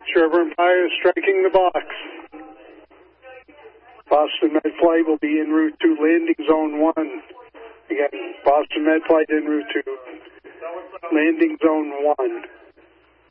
Sherburne Fire striking the box. Boston Med Flight will be en route to landing zone 1. Again, Boston Med Flight en route to landing zone 1.